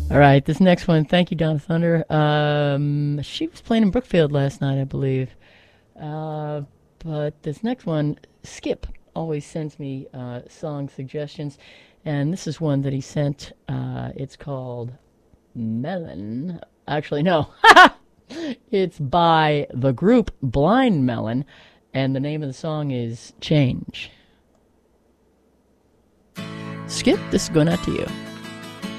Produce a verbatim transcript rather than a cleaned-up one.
All right, this next one. Thank you, Donna Thunder. Um, she was playing in Brookfield last night, I believe. Uh, but this next one, Skip always sends me uh, song suggestions, and this is one that he sent. Uh, it's called Melon. Actually, no. It's by the group Blind Melon, and the name of the song is Change. Skip, this is going out to you.